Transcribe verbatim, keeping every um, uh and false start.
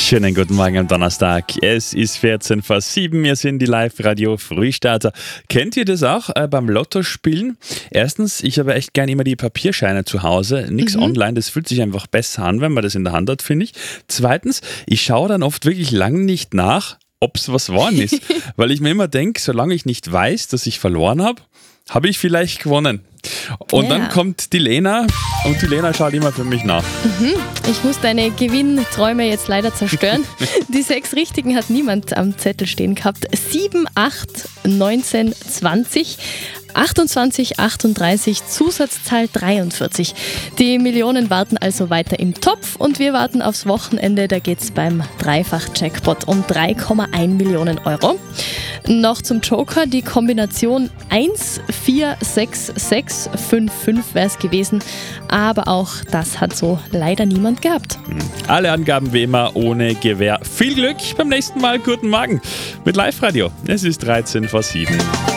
Schönen guten Morgen am Donnerstag. Es ist vierzehn vor sieben. Wir sind die Live-Radio-Frühstarter. Kennt ihr das auch äh, beim Lottospielen? Erstens, ich habe echt gern immer die Papierscheine zu Hause. Nichts Mhm. online. Das fühlt sich einfach besser an, wenn man das in der Hand hat, finde ich. Zweitens, ich schaue dann oft wirklich lang nicht nach, ob es was geworden ist. Weil ich mir immer denke, solange ich nicht weiß, dass ich verloren habe, habe ich vielleicht gewonnen. Und Ja. dann kommt die Lena und die Lena schaut immer für mich nach. Ich muss deine Gewinnträume jetzt leider zerstören. Die sechs Richtigen hat niemand am Zettel stehen gehabt. sieben, acht, neunzehn, zwanzig, achtundzwanzig, achtunddreißig, Zusatzzahl dreiundvierzig. Die Millionen warten also weiter im Topf und wir warten aufs Wochenende. Da geht es beim Dreifach-Jackpot um drei Komma eins Millionen Euro. Noch zum Joker, die Kombination eins, vier, sechs, sechs, fünf, fünf wäre es gewesen. Aber auch das hat so leider niemand gehabt. Alle Angaben wie immer ohne Gewähr. Viel Glück beim nächsten Mal. Guten Morgen mit Live-Radio. Es ist dreizehn vor sieben.